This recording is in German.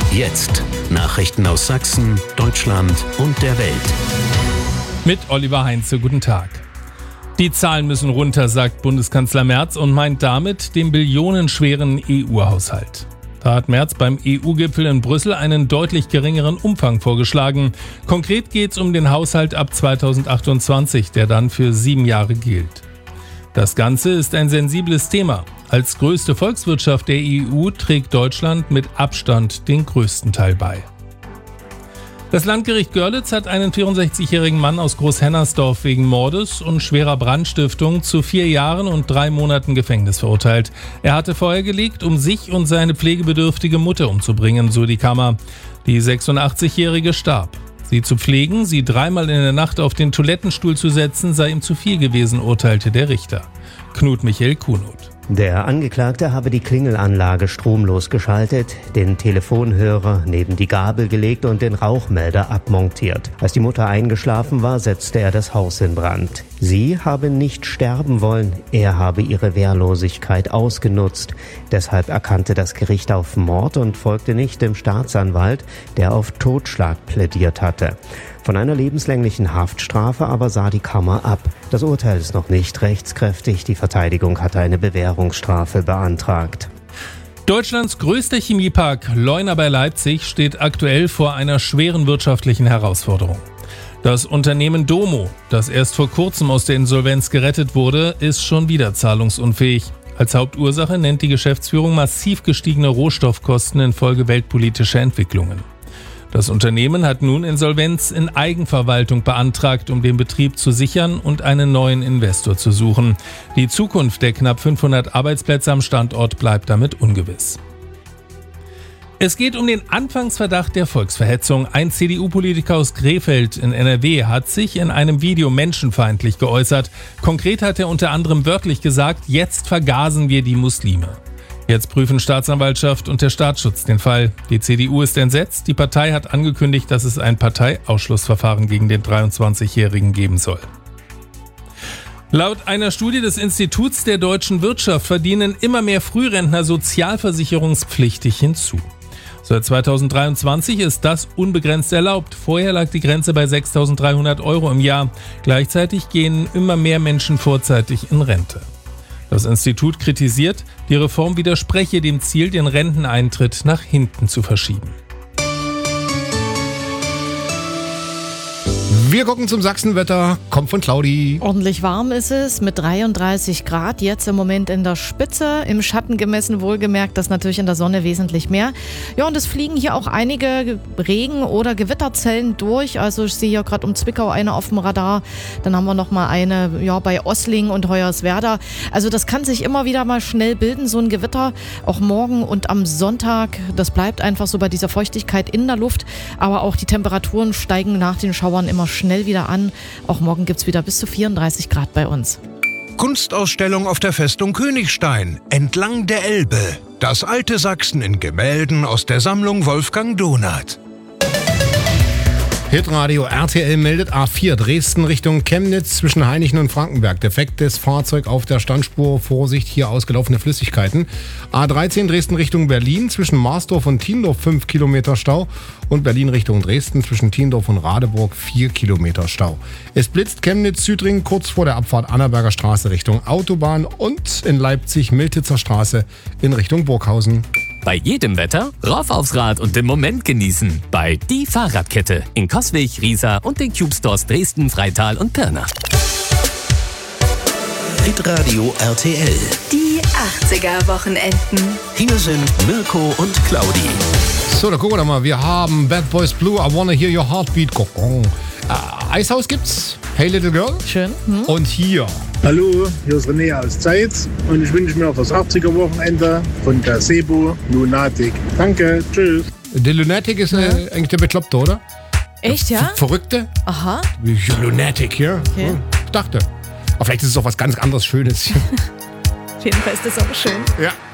Jetzt Nachrichten aus Sachsen, Deutschland und der Welt. Mit Oliver Heinze, guten Tag. Die Zahlen müssen runter, sagt Bundeskanzler Merz und meint damit den billionenschweren EU-Haushalt. Da hat Merz beim EU-Gipfel in Brüssel einen deutlich geringeren Umfang vorgeschlagen. Konkret geht es um den Haushalt ab 2028, der dann für 7 Jahre gilt. Das Ganze ist ein sensibles Thema. Als größte Volkswirtschaft der EU trägt Deutschland mit Abstand den größten Teil bei. Das Landgericht Görlitz hat einen 64-jährigen Mann aus Großhennersdorf wegen Mordes und schwerer Brandstiftung zu 4 Jahren und 3 Monaten Gefängnis verurteilt. Er hatte Feuer gelegt, um sich und seine pflegebedürftige Mutter umzubringen, so die Kammer. Die 86-jährige starb. Sie zu pflegen, sie 3-mal in der Nacht auf den Toilettenstuhl zu setzen, sei ihm zu viel gewesen, urteilte der Richter. Knut Michael Kuhnut. Der Angeklagte habe die Klingelanlage stromlos geschaltet, den Telefonhörer neben die Gabel gelegt und den Rauchmelder abmontiert. Als die Mutter eingeschlafen war, setzte er das Haus in Brand. Sie habe nicht sterben wollen, er habe ihre Wehrlosigkeit ausgenutzt. Deshalb erkannte das Gericht auf Mord und folgte nicht dem Staatsanwalt, der auf Totschlag plädiert hatte. Von einer lebenslänglichen Haftstrafe aber sah die Kammer ab. Das Urteil ist noch nicht rechtskräftig. Die Verteidigung hatte eine Bewährungsstrafe beantragt. Deutschlands größter Chemiepark Leuna bei Leipzig steht aktuell vor einer schweren wirtschaftlichen Herausforderung. Das Unternehmen Domo, das erst vor kurzem aus der Insolvenz gerettet wurde, ist schon wieder zahlungsunfähig. Als Hauptursache nennt die Geschäftsführung massiv gestiegene Rohstoffkosten infolge weltpolitischer Entwicklungen. Das Unternehmen hat nun Insolvenz in Eigenverwaltung beantragt, um den Betrieb zu sichern und einen neuen Investor zu suchen. Die Zukunft der knapp 500 Arbeitsplätze am Standort bleibt damit ungewiss. Es geht um den Anfangsverdacht der Volksverhetzung. Ein CDU-Politiker aus Krefeld in NRW hat sich in einem Video menschenfeindlich geäußert. Konkret hat er unter anderem wörtlich gesagt, jetzt vergasen wir die Muslime. Jetzt prüfen Staatsanwaltschaft und der Staatsschutz den Fall. Die CDU ist entsetzt. Die Partei hat angekündigt, dass es ein Parteiausschlussverfahren gegen den 23-Jährigen geben soll. Laut einer Studie des Instituts der deutschen Wirtschaft verdienen immer mehr Frührentner sozialversicherungspflichtig hinzu. Seit 2023 ist das unbegrenzt erlaubt. Vorher lag die Grenze bei 6.300 € im Jahr. Gleichzeitig gehen immer mehr Menschen vorzeitig in Rente. Das Institut kritisiert, die Reform widerspreche dem Ziel, den Renteneintritt nach hinten zu verschieben. Wir gucken zum Sachsenwetter, kommt von Claudi. Ordentlich warm ist es mit 33 Grad, jetzt im Moment in der Spitze, im Schatten gemessen wohlgemerkt, das natürlich in der Sonne wesentlich mehr. Ja, und es fliegen hier auch einige Regen- oder Gewitterzellen durch, also ich sehe hier gerade um Zwickau eine auf dem Radar, dann haben wir noch mal eine bei Ossling und Hoyerswerda. Also das kann sich immer wieder mal schnell bilden, so ein Gewitter, auch morgen und am Sonntag, das bleibt einfach so bei dieser Feuchtigkeit in der Luft, aber auch die Temperaturen steigen nach den Schauern immer schnell wieder an. Auch morgen gibt es wieder bis zu 34 Grad bei uns. Kunstausstellung auf der Festung Königstein, entlang der Elbe. Das alte Sachsen in Gemälden aus der Sammlung Wolfgang Donath. Hitradio RTL meldet A4 Dresden Richtung Chemnitz zwischen Hainichen und Frankenberg. Defektes Fahrzeug auf der Standspur. Vorsicht, hier ausgelaufene Flüssigkeiten. A13 Dresden Richtung Berlin zwischen Marsdorf und Thiendorf 5 Kilometer Stau. Und Berlin Richtung Dresden zwischen Thiendorf und Radeburg 4 Kilometer Stau. Es blitzt Chemnitz-Südring kurz vor der Abfahrt Annaberger Straße Richtung Autobahn und in Leipzig Miltitzer Straße in Richtung Burghausen. Bei jedem Wetter rauf aufs Rad und den Moment genießen. Bei Die Fahrradkette in Coswig, Riesa und den Cube Stores Dresden, Freital und Pirna. Hitradio RTL. Die 80er-Wochenenden. Hier sind Mirko und Claudi. So, da gucken wir doch mal. Wir haben Bad Boys Blue, I Wanna Hear Your Heartbeat. Eishaus gibt's. Hey Little Girl. Schön. Und hier. Hallo, hier ist René aus Zeitz und ich wünsche mir das 80er-Wochenende von der Sebo Lunatic. Danke, tschüss. Der Lunatic ist eigentlich der Bekloppte, oder? Echt, ja? Verrückte? Aha. Lunatic, ja. Okay. Ich dachte. Aber vielleicht ist es auch was ganz anderes Schönes. Auf jeden Fall ist das auch schön. Ja.